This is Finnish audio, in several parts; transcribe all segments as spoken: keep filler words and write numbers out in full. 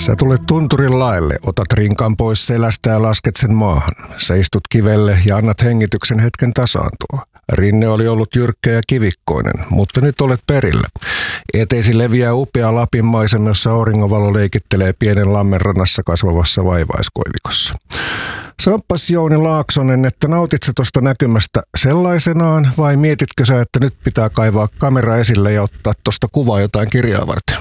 Sä tulet tunturin laelle, otat rinkan pois selästä ja lasket sen maahan. Sä istut kivelle ja annat hengityksen hetken tasaantua. Rinne oli ollut jyrkkä ja kivikkoinen, mutta nyt olet perillä. Eteisi leviää upea Lapin maisema, jossa auringonvalo leikittelee pienen lammen rannassa kasvavassa vaivaiskoivikossa. Sanoppas Jouni Laaksonen, että nautit sä tuosta näkymästä sellaisenaan vai mietitkö sä, että nyt pitää kaivaa kamera esille ja ottaa tuosta kuvaa jotain kirjaa varten?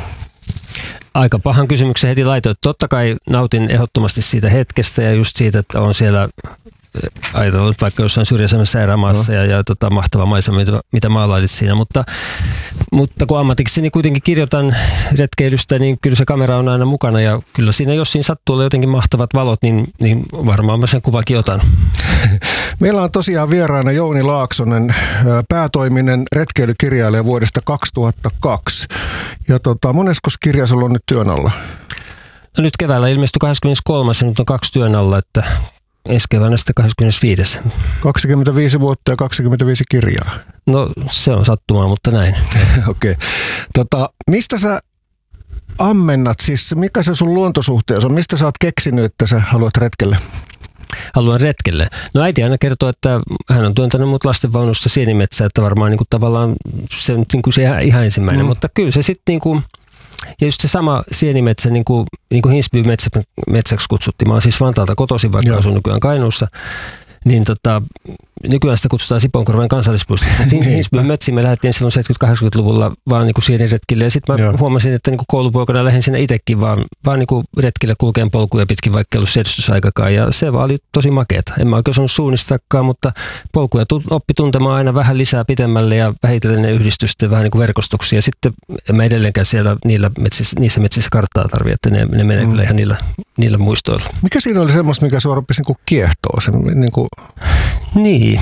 Aika pahan kysymyksen heti laitoin. Totta kai nautin ehdottomasti siitä hetkestä ja just siitä, että on siellä ajatellut vaikka jossain syrjäisemmässä erämaassa no. ja, ja tota, mahtava maisema, mitä, mitä maalailit siinä. Mutta, mutta kun ammatikseni kuitenkin kirjoitan retkeilystä, niin kyllä se kamera on aina mukana ja kyllä siinä, jos siinä sattuu olla jotenkin mahtavat valot, niin, niin varmaan mä sen kuvakin otan. Meillä on tosiaan vieraana Jouni Laaksonen, päätoiminen retkeilykirjailija vuodesta kaksituhattakaksi. Ja tota, moneskos kirja sulla on nyt työn alla? No nyt keväällä ilmestyi kahdeskymmeneskolmas ja nyt on kaksi työn alla, että ensi keväänä sitten kahdeskymmenesviides. kaksikymmentäviisi vuotta ja kaksikymmentäviisi kirjaa. No se on sattumaa, mutta näin. Okei. Okay. Tota, mistä sä ammennat, siis mikä se sun luontosuhteessa on? Mistä sä oot keksinyt, että sä haluat retkelle? Haluan retkelle. No äiti aina kertoo, että hän on työntänyt mut lastenvaunusta sienimetsään, että varmaan niin kuin tavallaan se on niin kuin se ihan ensimmäinen, mm. mutta kyllä se sitten niin kuin, ja just se sama sienimetsä, niin kuin, niin kuin Hinsby metsä, metsäksi kutsuttiin, mä oon siis Vantaalta kotoisin, vaikka Joo. asun nykyään Kainuussa, niin tota, nykyään sitä kutsutaan Sipoonkorven kansallispuisto. Hinsbyn metsiin me lähdettiin silloin seitsemänkymmentä-kahdeksankymmentäluvulla vaan niin kuin sieniretkille. Ja sitten mä Joo. huomasin, että niin kuin koulupoikana lähdin sinne itsekin vaan, vaan niin kuin retkille kulkeen polkuja pitkin, vaikka ei ollut sedistysaikakaan. Ja se vaan oli tosi makeeta. En mä oikein osannut suunnistakaan, mutta polkuja oppi tuntemaan aina vähän lisää pitemmälle ja vähitellen ne yhdistysten vähän niin kuin verkostuksia. Ja sitten mä edelleenkään siellä niillä metsissä, niissä metsissä karttaa tarvitse, että ne, ne menee mm. kyllä ihan niillä, niillä muistoilla. Mikä siinä oli semmoista, mikä sua rupesi niin kiehtoo? Se, niin kuin... Niin.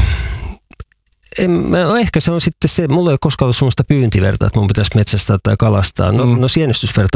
En, no ehkä se on sitten se, mulla ei ole koskaan ollut semmoista pyyntiverta, että mun pitäisi metsästää tai kalastaa. No, mm. no sienestysverta